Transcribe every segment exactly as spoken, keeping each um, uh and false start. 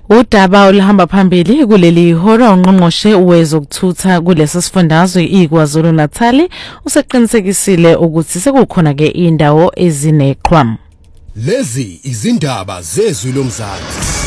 Udaba olihamba phambili kuleli hora ungqongqoshe wezokuthutha kulesi sifundazwe iKwaZulu Natal useqinisekisile ukuthi sekukhona ke indawo ezineqhwa. Lezi izindaba zezwi lomzansi.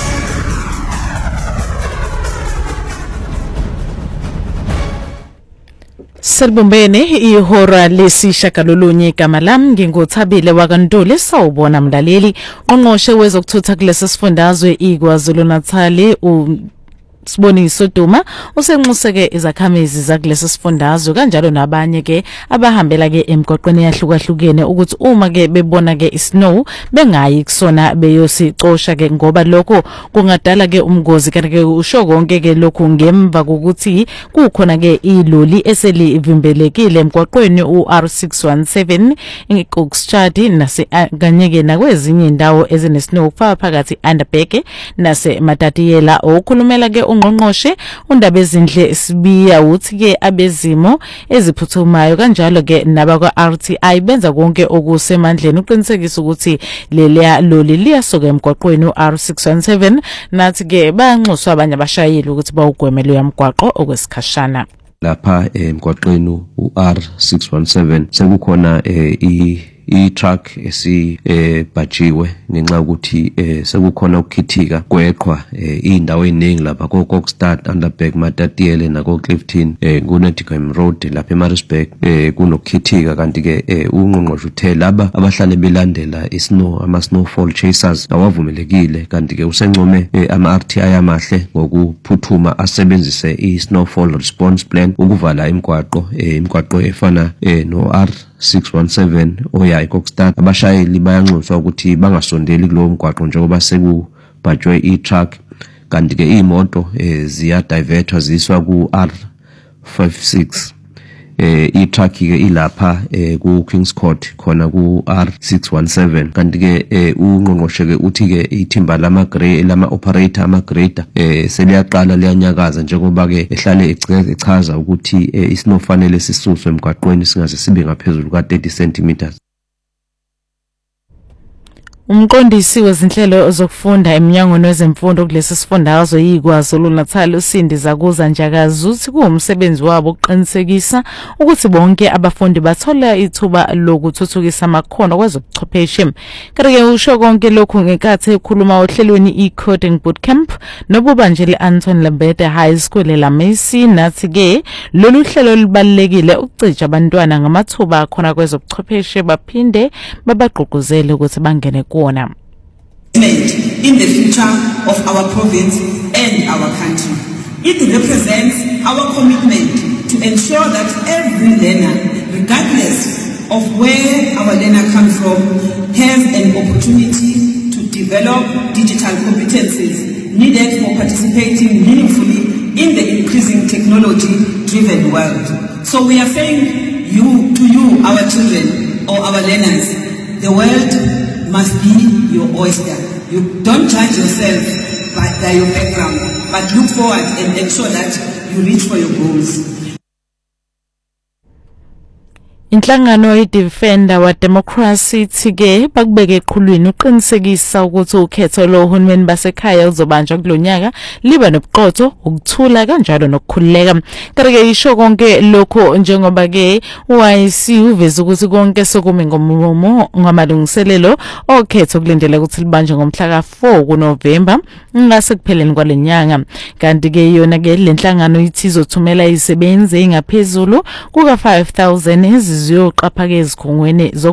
Selbombene ihora lesishagalolunye igama lami ngingothabile wakantuli sawubona mlaleli ungqongqoshe wezokuthutha kulesi sifundazwe iKwaZulu Natal u Siboniso Duma usenxuseke izakhamizi zakulesi sifundazwe kanjalo nabanye ke abahambela ke emgwaqweni yahlukahlukene ukuthi uma ke bebona ke isnow bengayi kusona beyosicosha ke ngoba lokho kungadala ke umgozi kanti ke usho konke ke lokhu ngemva kokuthi kukhona ke iloli eselivimbelekile emgwaqweni u R six one seven eKokstad nase kanye ke nakwezinye indawo ezinesnow kufaka phakathi Underbeke nase Matatiyela okhulumela ke ungqongqoshe undaba ezindle sibiya uthi ke abezimo eziphuthumayo kanjalo ke nabakwa R T I benza konke okusemandleni uqinisekisa ukuthi leliya loli liyasoka emgwaqweni u R six one seven nathi ke bayanxuswa abanye abashayeli ukuthi bawugwemele uyamgwaqo okwesikhashana. Lapha emgwaqweni u R six one seven sekukhona i i-truck esi eh bajiwe ngenxa ukuthi eh sekukhona ukukhithika kweqhwa indawo eziningi lapha ko Kokstad, Underbeke, Matatiyela nako Clifton eh kuNetcom Road lapha eMaritzburg eh kunokukhithika kanti ke ungqongqoshe uthe laba abahlale belandela isnow ama snowfall chasers awavumelekile kanti ke usencome ama R T I amahle ngokuphuthuma asebenzise i-snowfall response plan ukuvala imigwaqo imigwaqo efana no R six one seven oya eKokstad. Abashayeli bayanxuswa ukuthi bangasondeli kulowo mgwaqo njengoba sekubhajwe i-truck kanti ke imoto ziya divertwa ziswa ku R fifty-six eh i-truck ke ilapha ku Kings Court khona ku R six one seven kanti ke ungqongqoshe ke uthi ke ithimba lama grade lama operator ama grader eh seliyaqala liyanyakaza njengoba ke ehlale echaza ukuthi isinofanele sisuswe emgwaqweni singaze sibe ngaphezulu ka thirty centimeters. Umqondisi wezinhlelo zokufunda eminyango nezemfundo kulesi sifundazwe iKwaZulu Natal uSindiza kuza Njakazi uthi kuwumsebenzi wabo ukuqinisekisa ukuthi bonke abafundi bathola ithuba lokuthuthukisa amakhono kwezobuchwepheshe. Kanti-ke usho konke lokhu ngenkathi ekhuluma ohlelweni i-Coding Bootcamp nobubanjele Anton Lambede High School eLamesi nathi-ke lolu hlelo libalulekile ukucija abantwana ngamathuba khona kwezobuchwepheshe baphinde babagqugquzele ukuthi bangene in the future of our province and our country. It represents our commitment to ensure that every learner, regardless of where our learner comes from, has an opportunity to develop digital competencies needed for participating meaningfully in the increasing technology-driven world. So we are saying you to you, our children or our learners, the world must be your oyster. You don't judge yourself by, by your background, but look forward and ensure that you reach for your goals. Inhlangano ye-Defender wa Democracy thike bakubeke eqhulwini uqinisekisa ukuthi ukhetho lohulumeni basekhaya uzobanjwa kulonyaka liba nobuqotho ukuthula kanjalo nokukhululeka. Kanti-ke isho konke lokho njengoba ke u-I C uveza ukuthi konke sokumi ngomumo ngamalungiselelo okhetho kulindele ukuthi libanjwe ngomhla ka four kuNovember ngase kupheleni kwalenyanga. Kanti-ke yona ke lenhlangano ithi izothumela izisebenzi engaphezulu kuka five thousand ziyoqapha ke ezikhungweni